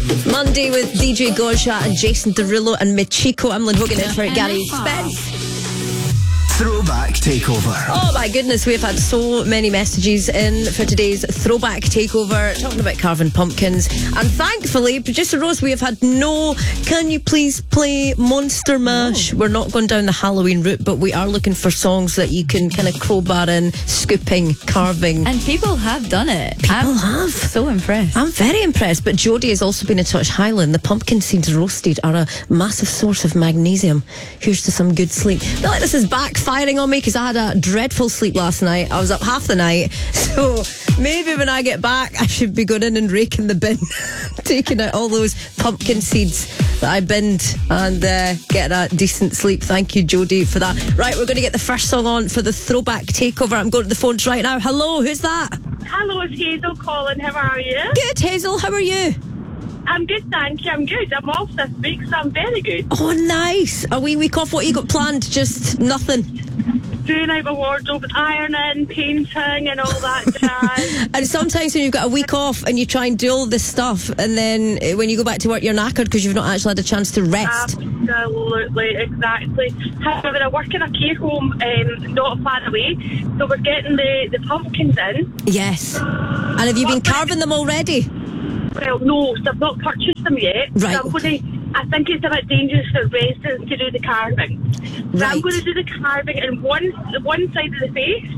Monday with DJ Gosha and Jason Derulo and Michiko. I'm Lynn Hogan in for Gary Spence. Throwback Takeover. Oh my goodness, we've had so many messages in for today's Throwback Takeover talking about carving pumpkins, and thankfully producer Rose, we have had no can you please play Monster Mash. We're not going down the Halloween route, but we are looking for songs that you can kind of crowbar in, scooping, carving, and people have done it. People have. So impressed. I'm very impressed. But Jodie has also been in touch. Highland, the pumpkin seeds roasted are a massive source of magnesium. Here's to some good sleep. I feel like this is backfiring on me because I had a dreadful sleep last night. I was up half the night, so maybe when I get back I should be going in and raking the bin taking out all those pumpkin seeds that I binned and get a decent sleep. Thank you, Jodie, for that. Right, we're going to get the first song on for the Throwback Takeover. I'm going to the phones right now. Hello, who's that? Hello, it's Hazel calling. How are you? Good, Hazel, how are you? I'm good, thank you. I'm good. I'm off this week, so I'm very good. Oh, nice. A wee week off. What you got planned? Just nothing? Doing out my wardrobe, ironing, painting and all that jazz. And sometimes when you've got a week off and you try and do all this stuff, and then when you go back to work you're knackered because you've not actually had a chance to rest. Absolutely, exactly. However, I work in a care home not far away, so we're getting the pumpkins in. Yes. And have you been carving them already? Well, no, so I've not purchased them yet. Right. So I think it's a bit dangerous for residents to do the carving. So Right. I'm going to do the carving in one side of the face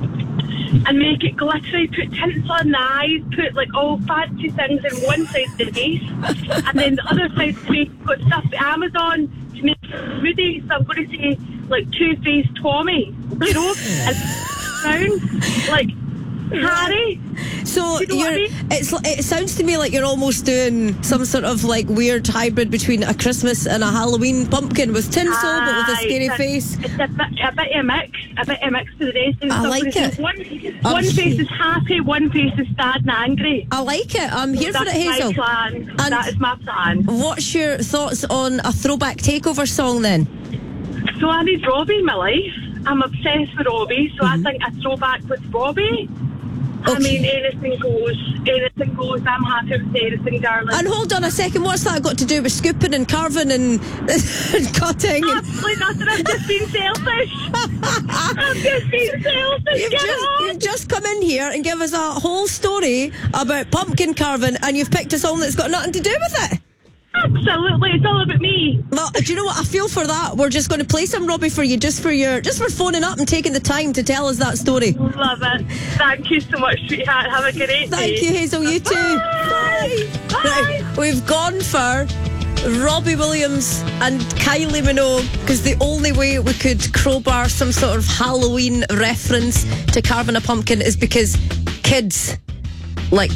and make it glittery, put tinsel on the eyes, put like all fancy things in one side of the face. And then the other side of the face, I've got stuff at Amazon to make a smoothie. So I'm going to say like Two-Faced Tommy, you know, and sound like Harry. So You know what I mean? it sounds to me like you're almost doing some sort of like weird hybrid between a Christmas and a Halloween pumpkin with tinsel but with a scary face. It's a bit of a mix to the rest. I like it. One face is happy, one face is sad and angry. I like it. I'm here for it, Hazel. That's my plan. And that is my plan. What's your thoughts on a Throwback Takeover song then? So I need Robbie in my life. I'm obsessed with Robbie, so I think a throwback with Robbie. I Okay. mean, anything goes. Anything goes. I'm happy with anything, darling. And hold on a second, what's that got to do with scooping and carving and, and cutting? Absolutely nothing. I'm just being selfish. I'm just being selfish. You've just come in here and give us a whole story about pumpkin carving, and you've picked a song that's got nothing to do with it. Absolutely, it's all about me. Well, do you know what? I feel for that. We're just going to play some Robbie for you, just for phoning up and taking the time to tell us that story. Love it. Thank you so much, sweetheart. Have a great day. Thank you, Hazel. You too. Bye. Bye. Right, we've gone for Robbie Williams and Kylie Minogue because the only way we could crowbar some sort of Halloween reference to carving a pumpkin is because kids